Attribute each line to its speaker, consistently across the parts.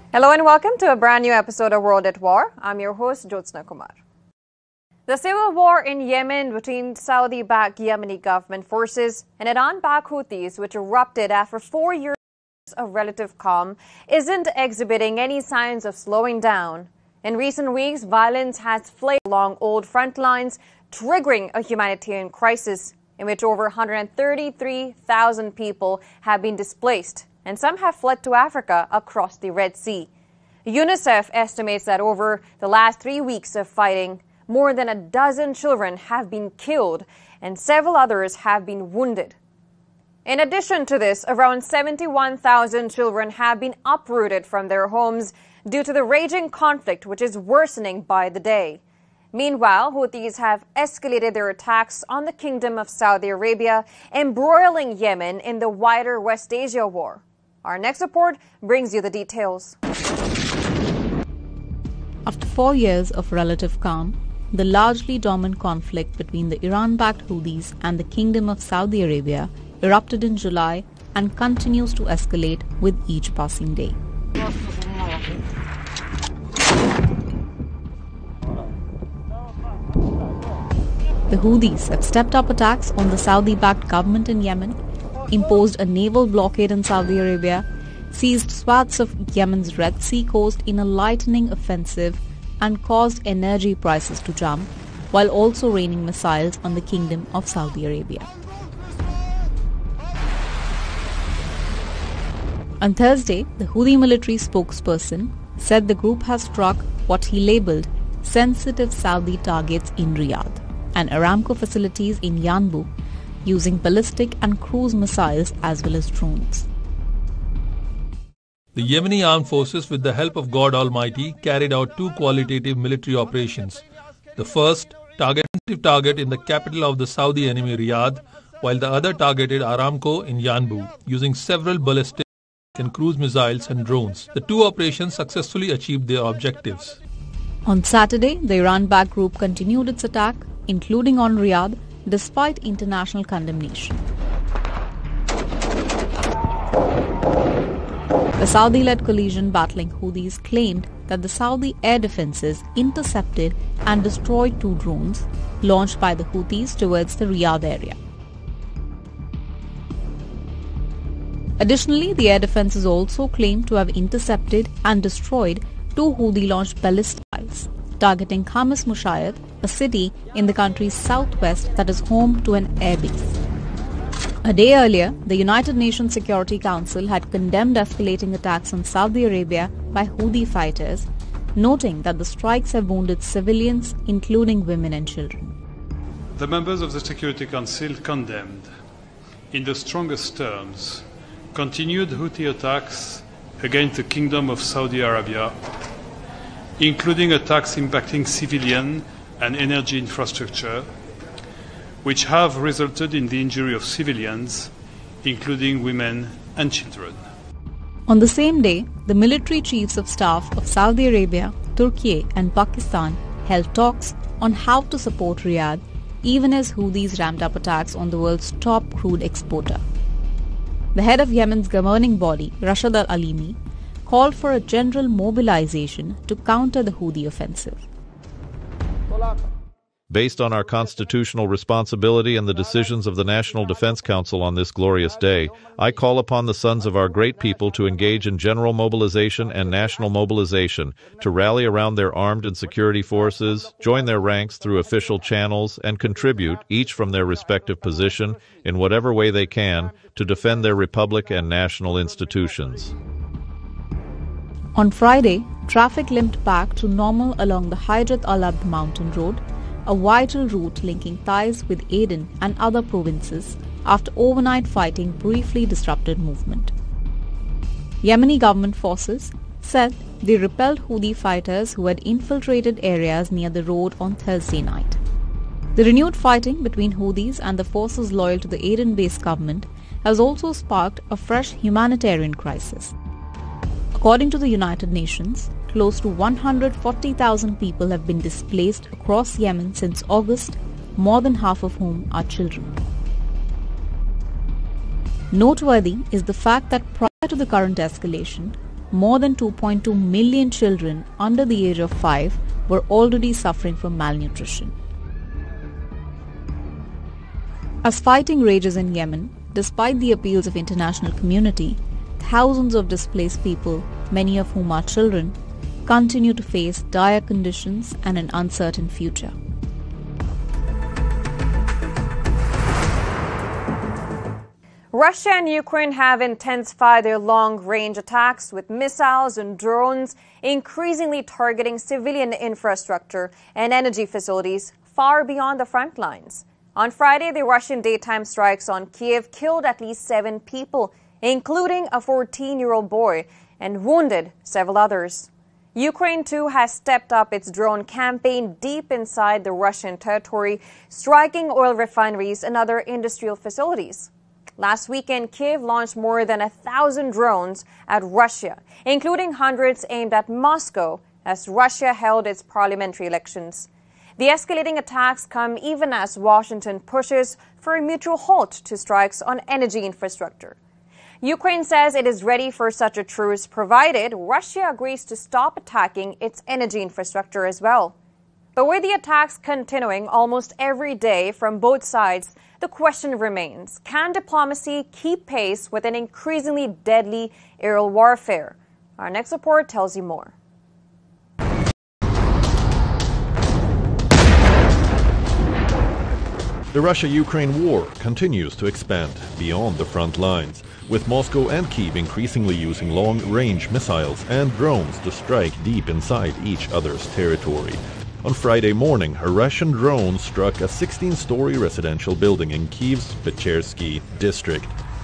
Speaker 1: Hello and welcome to a brand new episode of World at War. I'm your host, Jyotsna Kumar. The civil war in Yemen between Saudi-backed Yemeni government forces and Iran-backed Houthis, which erupted after 4 years of relative calm, isn't exhibiting any signs of slowing down. In recent weeks, violence has flared along old front lines, triggering a humanitarian crisis in which over 133,000 people have been displaced, and some have fled to Africa across the Red Sea. UNICEF estimates that over the last 3 weeks of fighting, more than a dozen children have been killed and several others have been wounded. In addition to this, around 71,000 children have been uprooted from their homes due to the raging conflict, which is worsening by the day. Meanwhile, Houthis have escalated their attacks on the Kingdom of Saudi Arabia, embroiling Yemen in the wider West Asia war. Our next report brings you the details.
Speaker 2: After 4 years of relative calm, the largely dormant conflict between the Iran-backed Houthis and the Kingdom of Saudi Arabia erupted in July and continues to escalate with each passing day. The Houthis have stepped up attacks on the Saudi-backed government in Yemen, imposed a naval blockade in Saudi Arabia, seized swaths of Yemen's Red Sea coast in a lightning offensive, and caused energy prices to jump, while also raining missiles on the Kingdom of Saudi Arabia. On Thursday, the Houthi military spokesperson said the group has struck what he labelled sensitive Saudi targets in Riyadh and Aramco facilities in Yanbu, using ballistic and cruise missiles as well as drones.
Speaker 3: The Yemeni armed forces, with the help of God Almighty, carried out 2 qualitative military operations. The first, target in the capital of the Saudi enemy Riyadh, while the other targeted Aramco in Yanbu, using several ballistic and cruise missiles and drones. The 2 operations successfully achieved their objectives.
Speaker 2: On Saturday, the Iran-backed group continued its attack, including on Riyadh, despite international condemnation. The Saudi-led coalition battling Houthis claimed that the Saudi air defences intercepted and destroyed 2 drones launched by the Houthis towards the Riyadh area. Additionally, the air defences also claimed to have intercepted and destroyed 2 Houthi-launched ballistic missiles targeting Khamis Mushayat, a city in the country's southwest that is home to an airbase. A day earlier, the United Nations Security Council had condemned escalating attacks on Saudi Arabia by Houthi fighters, noting that the strikes have wounded civilians, including women and children.
Speaker 4: The members of the Security Council condemned, in the strongest terms, continued Houthi attacks against the Kingdom of Saudi Arabia, including attacks impacting civilian and energy infrastructure, which have resulted in the injury of civilians, including women and children.
Speaker 2: On the same day, the military chiefs of staff of Saudi Arabia, Turkey and Pakistan held talks on how to support Riyadh, even as Houthis ramped up attacks on the world's top crude exporter. The head of Yemen's governing body, Rashad al-Alimi, called for a general mobilization to counter the Houthi offensive.
Speaker 5: Based on our constitutional responsibility and the decisions of the National Defense Council on this glorious day, I call upon the sons of our great people to engage in general mobilization and national mobilization, to rally around their armed and security forces, join their ranks through official channels, and contribute, each from their respective position, in whatever way they can, to defend their republic and national institutions.
Speaker 2: On Friday, traffic limped back to normal along the Hajrat al-Abd mountain road, a vital route linking ties with Aden and other provinces, after overnight fighting briefly disrupted movement. Yemeni government forces said they repelled Houthi fighters who had infiltrated areas near the road on Thursday night. The renewed fighting between Houthis and the forces loyal to the Aden-based government has also sparked a fresh humanitarian crisis. According to the United Nations, close to 140,000 people have been displaced across Yemen since August, more than half of whom are children. Noteworthy is the fact that prior to the current escalation, more than 2.2 million children under the age of 5 were already suffering from malnutrition. As fighting rages in Yemen, despite the appeals of international community, thousands of displaced people, many of whom are children, continue to face dire conditions and an uncertain future.
Speaker 1: Russia and Ukraine have intensified their long-range attacks with missiles and drones, increasingly targeting civilian infrastructure and energy facilities far beyond the front lines. On Friday, the Russian daytime strikes on Kiev killed at least 7 people, including a 14-year-old boy, and wounded several others. Ukraine, too, has stepped up its drone campaign deep inside the Russian territory, striking oil refineries and other industrial facilities. Last weekend, Kiev launched more than 1,000 drones at Russia, including hundreds aimed at Moscow as Russia held its parliamentary elections. The escalating attacks come even as Washington pushes for a mutual halt to strikes on energy infrastructure. Ukraine says it is ready for such a truce provided Russia agrees to stop attacking its energy infrastructure as well. But with the attacks continuing almost every day from both sides, the question remains, can diplomacy keep pace with an increasingly deadly aerial warfare? Our next report tells you more.
Speaker 5: The Russia-Ukraine war continues to expand beyond the front lines, with Moscow and Kyiv increasingly using long-range missiles and drones to strike deep inside each other's territory. On Friday morning, a Russian drone struck a 16-story residential building in Kyiv's Pechersky district.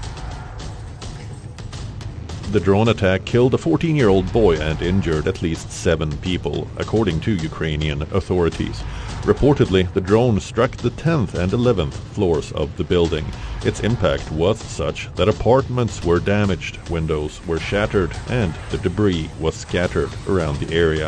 Speaker 5: The drone attack killed a 14-year-old boy and injured at least 7 people, according to Ukrainian authorities. Reportedly, the drone struck the 10th and 11th floors of the building. Its impact was such that apartments were damaged, windows were shattered, and the debris was scattered around the area.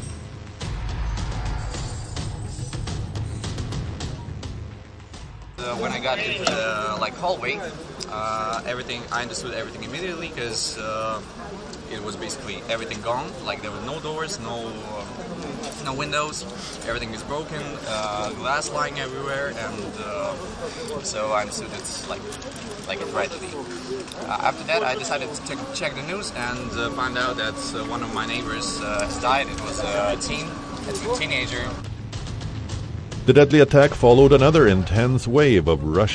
Speaker 6: When I got into the hallway, everything I understood everything immediately because it was basically everything gone. Like there were no doors, no windows. Everything is broken, glass lying everywhere, and so I understood it's like a tragedy. After that, I decided to check the news and find out that one of my neighbors has died. It was a teenager.
Speaker 5: The deadly attack followed another intense wave of Russian